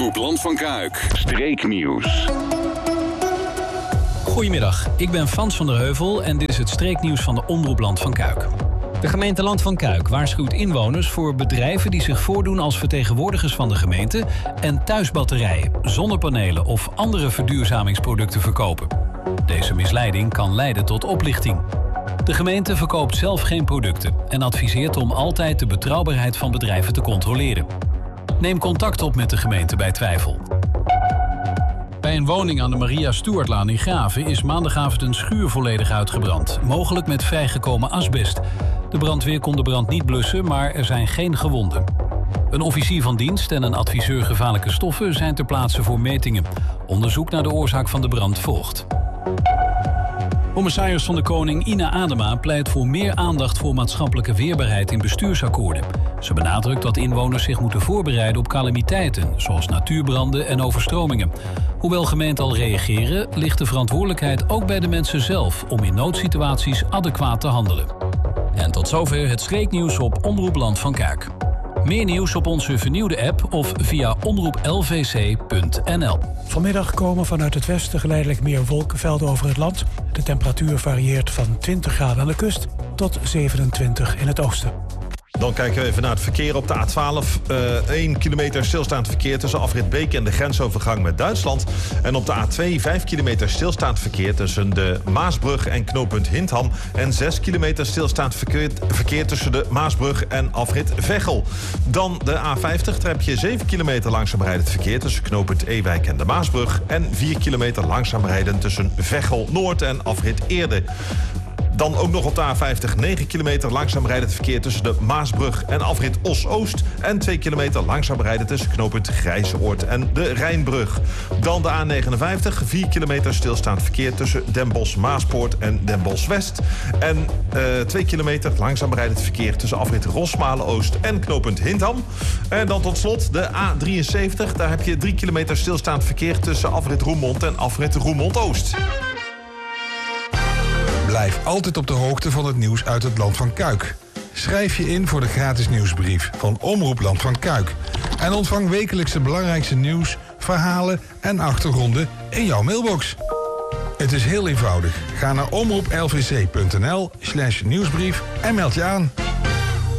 Omroep Land van Kuik. Streeknieuws. Goedemiddag, ik ben Frans van der Heuvel en dit is het streeknieuws van de Omroep Land van Kuik. De gemeente Land van Kuik waarschuwt inwoners voor bedrijven die zich voordoen als vertegenwoordigers van de gemeente en thuisbatterijen, zonnepanelen of andere verduurzamingsproducten verkopen. Deze misleiding kan leiden tot oplichting. De gemeente verkoopt zelf geen producten en adviseert om altijd de betrouwbaarheid van bedrijven te controleren. Neem contact op met de gemeente bij twijfel. Bij een woning aan de Maria Stuartlaan in Graven is maandagavond een schuur volledig uitgebrand, mogelijk met vrijgekomen asbest. De brandweer kon de brand niet blussen, maar er zijn geen gewonden. Een officier van dienst en een adviseur gevaarlijke stoffen zijn ter plaatse voor metingen. Onderzoek naar de oorzaak van de brand volgt. Commissaris van de Koning Ina Adema pleit voor meer aandacht voor maatschappelijke weerbaarheid in bestuursakkoorden. Ze benadrukt dat inwoners zich moeten voorbereiden op calamiteiten, zoals natuurbranden en overstromingen. Hoewel gemeenten al reageren, ligt de verantwoordelijkheid ook bij de mensen zelf om in noodsituaties adequaat te handelen. En tot zover het streeknieuws op Omroep Land van Kuik. Meer nieuws op onze vernieuwde app of via omroeplvc.nl. Vanmiddag komen vanuit het westen geleidelijk meer wolkenvelden over het land. De temperatuur varieert van 20 graden aan de kust tot 27 in het oosten. Dan kijken we even naar het verkeer op de A12. 1 kilometer stilstaand verkeer tussen afrit Beek en de grensovergang met Duitsland. En op de A2 5 kilometer stilstaand verkeer tussen de Maasbrug en knooppunt Hindham. En 6 kilometer stilstaand verkeer tussen de Maasbrug en afrit Veghel. Dan de A50, daar heb je 7 kilometer langzaam rijdend verkeer tussen knooppunt Ewijk en de Maasbrug. En 4 kilometer langzaam rijden tussen Veghel Noord en afrit Eerde. Dan ook nog op de A50 9 kilometer langzaam rijdend verkeer tussen de Maasbrug en afrit Os-Oost. En 2 kilometer langzaam rijden tussen knooppunt Grijzeoord en de Rijnbrug. Dan de A59, 4 kilometer stilstaand verkeer tussen Den Bosch-Maaspoort en Den Bosch-West. En 2 kilometer langzaam rijdend verkeer tussen afrit Rosmalen-Oost en knooppunt Hindham. En dan tot slot de A73, daar heb je 3 kilometer stilstaand verkeer tussen afrit Roermond en afrit Roermond-Oost. Blijf altijd op de hoogte van het nieuws uit het Land van Kuik. Schrijf je in voor de gratis nieuwsbrief van Omroep Land van Kuik. En ontvang wekelijks de belangrijkste nieuws, verhalen en achtergronden in jouw mailbox. Het is heel eenvoudig. Ga naar omroeplvc.nl/nieuwsbrief en meld je aan.